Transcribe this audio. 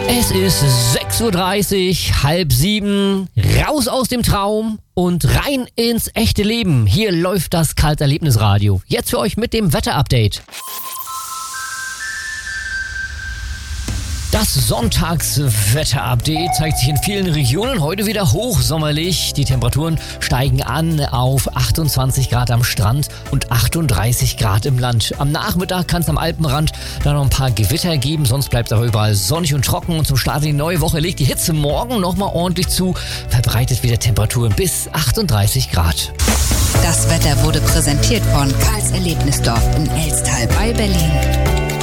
Es ist 6:30 Uhr, 6:30, raus aus dem Traum und rein ins echte Leben. Hier läuft das Kalt-Erlebnis-Radio. Jetzt für euch mit dem Wetter-Update. Das Sonntagswetter-Update zeigt sich in vielen Regionen heute wieder hochsommerlich. Die Temperaturen steigen an auf 28 Grad am Strand und 38 Grad im Land. Am Nachmittag kann es am Alpenrand dann noch ein paar Gewitter geben, sonst bleibt es aber überall sonnig und trocken. Und zum Start in die neue Woche legt die Hitze morgen nochmal ordentlich zu, verbreitet wieder Temperaturen bis 38 Grad. Das Wetter wurde präsentiert von Karls Erlebnisdorf in Elstal bei Berlin.